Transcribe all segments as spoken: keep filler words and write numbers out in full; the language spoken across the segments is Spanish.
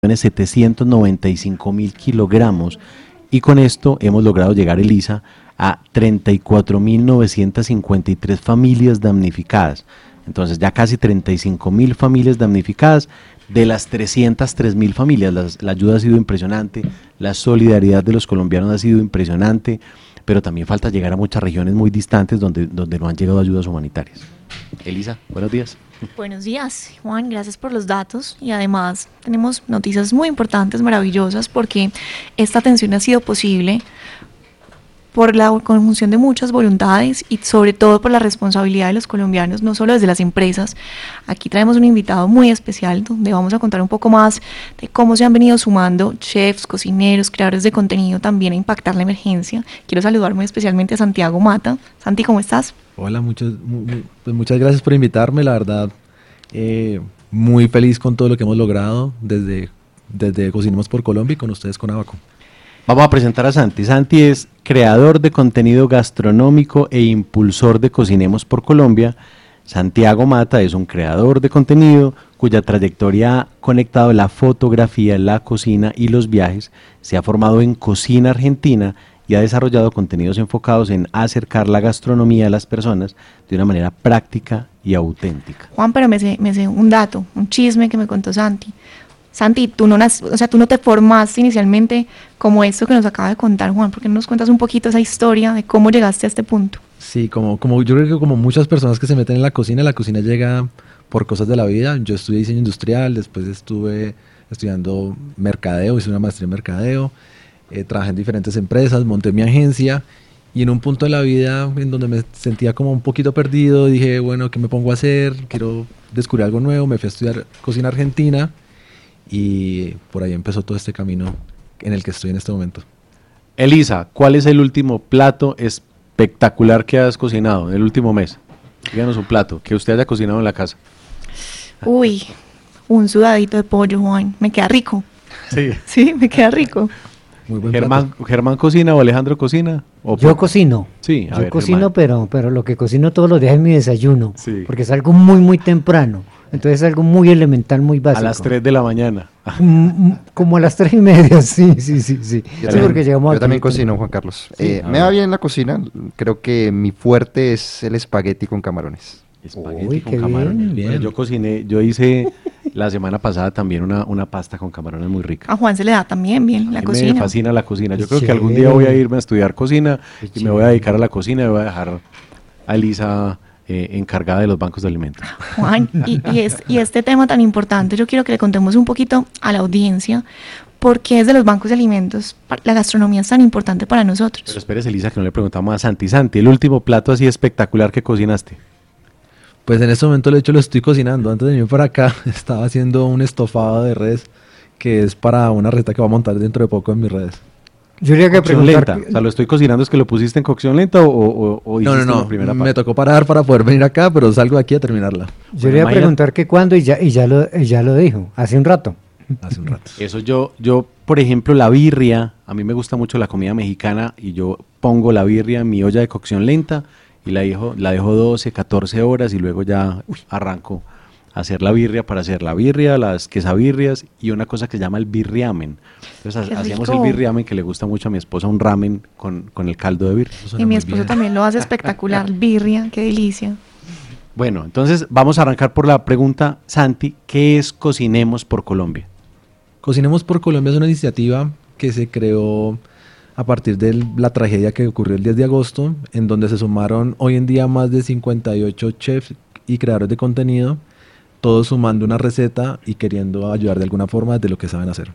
setecientos noventa y cinco mil kilogramos, y con esto hemos logrado llegar, Elisa, a treinta y cuatro mil novecientas cincuenta y tres familias damnificadas. Entonces ya casi treinta y cinco mil familias damnificadas. De las trescientas tres mil familias, las, la ayuda ha sido impresionante, la solidaridad de los colombianos ha sido impresionante, pero también falta llegar a muchas regiones muy distantes donde, donde no han llegado ayudas humanitarias. Elisa, buenos días. Buenos días, Juan, gracias por los datos, y además tenemos noticias muy importantes, maravillosas, porque esta atención ha sido posible por la conjunción de muchas voluntades y sobre todo por la responsabilidad de los colombianos, no solo desde las empresas. Aquí traemos un invitado muy especial donde vamos a contar un poco más de cómo se han venido sumando chefs, cocineros, creadores de contenido también a impactar la emergencia. Quiero saludar muy especialmente a Santiago Mata. Santi, ¿cómo estás? Hola, muchos, muy, pues muchas gracias por invitarme, la verdad, eh, muy feliz con todo lo que hemos logrado desde, desde Cocinemos por Colombia y con ustedes con Abaco. Vamos a presentar a Santi. Santi es creador de contenido gastronómico e impulsor de Cocinemos por Colombia. Santiago Mata es un creador de contenido cuya trayectoria ha conectado la fotografía, la cocina y los viajes. Se ha formado en cocina argentina y ha desarrollado contenidos enfocados en acercar la gastronomía a las personas de una manera práctica y auténtica. Juan, pero me sé, me sé un dato, un chisme que me contó Santi. Santi, tú no, nac- o sea, tú no te formaste inicialmente como esto que nos acaba de contar Juan. ¿Por qué no nos cuentas un poquito esa historia de cómo llegaste a este punto? Sí, como, como yo creo que como muchas personas que se meten en la cocina, la cocina llega por cosas de la vida. Yo estudié diseño industrial, después estuve estudiando mercadeo, hice una maestría en mercadeo, eh, trabajé en diferentes empresas, monté mi agencia y en un punto de la vida en donde me sentía como un poquito perdido, dije, bueno, ¿qué me pongo a hacer? Quiero descubrir algo nuevo, me fui a estudiar cocina argentina. Y por ahí empezó todo este camino en el que estoy en este momento. Elisa, ¿cuál es el último plato espectacular que has cocinado en el último mes? Díganos un plato que usted haya cocinado en la casa. Uy, un sudadito de pollo, Juan. Me queda rico. Sí. Sí, me queda rico. Muy buen Germán, plato. ¿Germán cocina o Alejandro cocina? ¿O Yo por- cocino. Sí, a Yo ver, cocino, Germán. pero, pero lo que cocino todos los días es mi desayuno. Sí. Porque es algo muy, muy temprano. Entonces es algo muy elemental, muy básico. A las tres de la mañana. Mm, mm, Como a las tres y media, sí, sí, sí. sí. Yo Sí, también, porque llegamos yo aquí también muy cocino, temprano. Juan Carlos. Sí, Eh, a me ver. va bien la cocina. Creo que mi fuerte es el espagueti con camarones. Espagueti Uy, con qué camarones. bien. Bueno, yo cociné, yo hice la semana pasada también una, una pasta con camarones muy rica. A Juan se le da también bien la A mí cocina. Me fascina la cocina. Yo Qué creo que algún chévere. día voy a irme a estudiar cocina Qué y me voy a chévere. dedicar a la cocina y voy a dejar a Elisa eh, encargada de los bancos de alimentos. Juan, y, y, es- y este tema tan importante, yo quiero que le contemos un poquito a la audiencia por qué desde los bancos de alimentos pa- la gastronomía es tan importante para nosotros. Pero espérese, Elisa, que no le preguntamos a Santi. Santi, el último plato así espectacular que cocinaste. Pues en este momento, de hecho, lo estoy cocinando. Antes de venir para acá, estaba haciendo un estofado de res que es para una receta que voy a montar dentro de poco en mis redes. Yo le que Cocción preguntar. lenta. O sea, lo estoy cocinando, ¿es que lo pusiste en cocción lenta o, o, o No, no, hiciste no. la primera Me parte? tocó parar para poder venir acá, pero salgo de aquí a terminarla. Yo le iba a Imagina- preguntar que cuándo y ya, y ya lo, y ya lo dijo, hace un rato. Hace un rato. Eso yo, yo, por ejemplo, la birria, a mí me gusta mucho la comida mexicana y yo pongo la birria en mi olla de cocción lenta y la dejo, la dejo doce, catorce horas y luego ya arranco a hacer la birria para hacer la birria, las quesabirrias y una cosa que se llama el birriamen. Entonces Qué ha- hacíamos rico. el birriamen que le gusta mucho a mi esposa, un ramen con, con el caldo de birria. Eso suena Y mi muy esposo bien. también lo hace espectacular, birria, qué delicia. Bueno, entonces vamos a arrancar por la pregunta, Santi, ¿qué es Cocinemos por Colombia? Cocinemos por Colombia es una iniciativa que se creó a partir de la tragedia que ocurrió el diez de agosto, en donde se sumaron hoy en día más de cincuenta y ocho chefs y creadores de contenido, todos sumando una receta y queriendo ayudar de alguna forma de lo que saben hacer.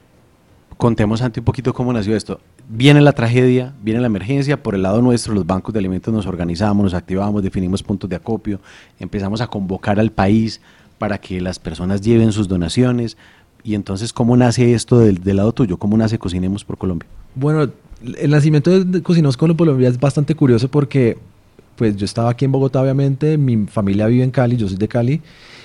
Contemos, Santi, un poquito cómo nació esto. Viene la tragedia, viene la emergencia, por el lado nuestro los bancos de alimentos nos organizamos, nos activamos, definimos puntos de acopio, empezamos a convocar al país para que las personas lleven sus donaciones. Y entonces, ¿cómo nace esto del, del lado tuyo? ¿Cómo nace Cocinemos por Colombia? Bueno, el nacimiento de Cocinemos con Colombia es bastante curioso porque pues yo estaba aquí en Bogotá, obviamente, mi familia vive en Cali, yo soy de Cali,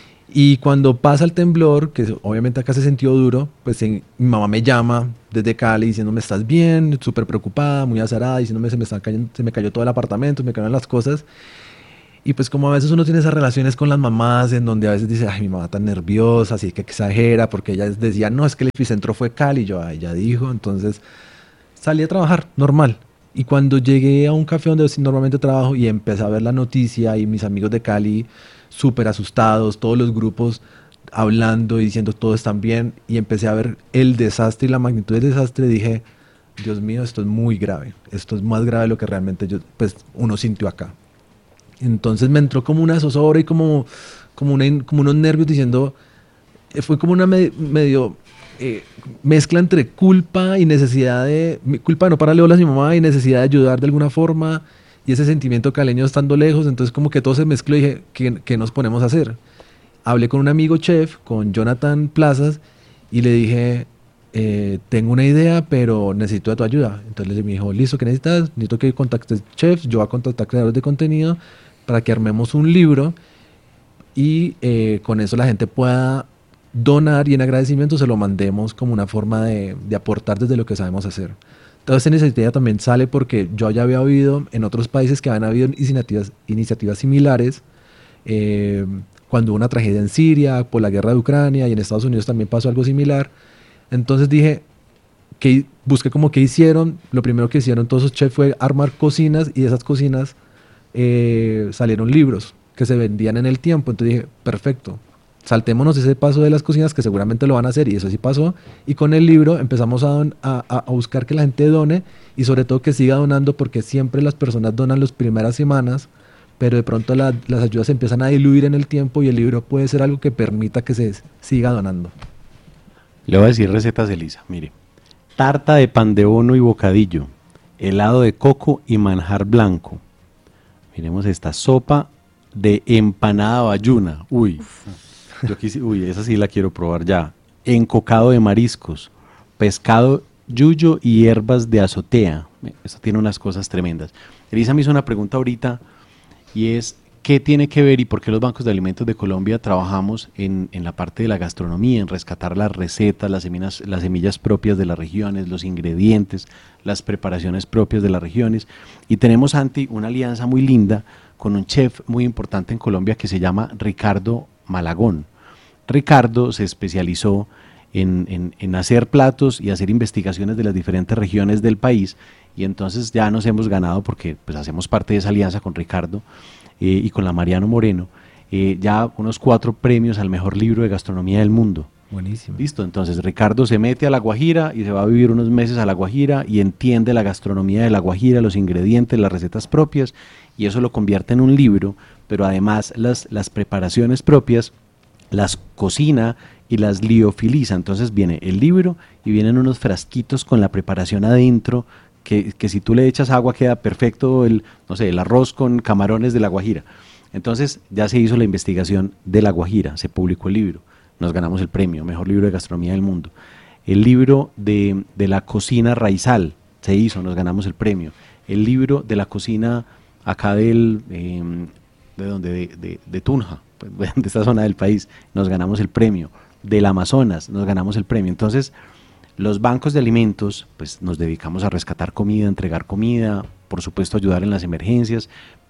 y cuando pasa el temblor, que obviamente acá se sintió duro, pues en- mi mamá me llama desde Cali diciéndome, ¿estás bien? Súper preocupada, muy azarada, diciéndome, se me, está cayendo, se me cayó todo el apartamento, se me cayeron las cosas. Y pues como a veces uno tiene esas relaciones con las mamás en donde a veces dice, ay, mi mamá tan nerviosa, así que exagera, porque ella decía, no, es que el epicentro fue Cali, y yo, ay, ya dijo, entonces salí a trabajar, normal. Y cuando llegué a un café donde normalmente trabajo y empecé a ver la noticia y mis amigos de Cali súper asustados, todos los grupos hablando y diciendo todo están bien, y empecé a ver el desastre y la magnitud del desastre, dije, Dios mío, esto es muy grave, esto es más grave de lo que realmente yo, pues, uno sintió acá. Entonces me entró como una zozobra y como, como, una, como unos nervios diciendo, eh, fue como una me, medio eh, mezcla entre culpa y necesidad de, culpa de no pararle bolas a mi mamá y necesidad de ayudar de alguna forma, y ese sentimiento caleño estando lejos, entonces como que todo se mezcló y dije, ¿qué, qué nos ponemos a hacer? Hablé con un amigo chef, con Jonathan Plazas, y le dije, eh, tengo una idea, pero necesito de tu ayuda. Entonces me dijo, listo, ¿qué necesitas? Necesito que contactes chefs, yo voy a contactar creadores de contenido, para que armemos un libro y eh, con eso la gente pueda donar y en agradecimiento se lo mandemos como una forma de, de aportar desde lo que sabemos hacer. Toda esta iniciativa también sale porque yo ya había oído en otros países que habían habido iniciativas, iniciativas similares, eh, cuando hubo una tragedia en Siria, por la guerra de Ucrania, y en Estados Unidos también pasó algo similar. Entonces dije, que busqué como qué hicieron. Lo primero que hicieron todos esos chefs fue armar cocinas, y de esas cocinas Eh, salieron libros que se vendían en el tiempo. Entonces dije, perfecto, saltémonos ese paso de las cocinas, que seguramente lo van a hacer, y eso sí pasó, y con el libro empezamos a, don, a, a buscar que la gente done, y sobre todo que siga donando, porque siempre las personas donan las primeras semanas, pero de pronto la, las ayudas se empiezan a diluir en el tiempo, y el libro puede ser algo que permita que se siga donando. Le voy a decir recetas, Elisa, mire: tarta de pan de bono y bocadillo, helado de coco y manjar blanco. Miremos esta: sopa de empanada bayuna. Uy, yo quise, uy, esa sí la quiero probar ya. Encocado de mariscos, pescado yuyo y hierbas de azotea. Esto tiene unas cosas tremendas. Elisa me hizo una pregunta ahorita, y es, ¿qué tiene que ver y por qué los bancos de alimentos de Colombia trabajamos en, en la parte de la gastronomía, en rescatar las recetas, las semillas, las semillas propias de las regiones, los ingredientes, las preparaciones propias de las regiones? Y tenemos, Santi, una alianza muy linda con un chef muy importante en Colombia que se llama Ricardo Malagón. Ricardo se especializó en, en, en hacer platos y hacer investigaciones de las diferentes regiones del país, y entonces ya nos hemos ganado, porque pues hacemos parte de esa alianza con Ricardo, Eh, y con la Mariano Moreno, eh, ya unos cuatro premios al mejor libro de gastronomía del mundo. Buenísimo. Listo, entonces Ricardo se mete a La Guajira y se va a vivir unos meses a La Guajira y entiende la gastronomía de La Guajira, los ingredientes, las recetas propias, y eso lo convierte en un libro, pero además las, las preparaciones propias las cocina y las liofiliza. Entonces viene el libro y vienen unos frasquitos con la preparación adentro, Que, que si tú le echas agua queda perfecto el, no sé, el arroz con camarones de La Guajira. Entonces ya se hizo la investigación de La Guajira, se publicó el libro, nos ganamos el premio, mejor libro de gastronomía del mundo. El libro de, de la cocina raizal se hizo, nos ganamos el premio. El libro de la cocina acá del, eh, de donde, de, de, de Tunja, pues, de esta zona del país, nos ganamos el premio. Del Amazonas, nos ganamos el premio. Entonces, los bancos de alimentos, pues nos dedicamos a rescatar comida, entregar comida, por supuesto ayudar en las emergencias,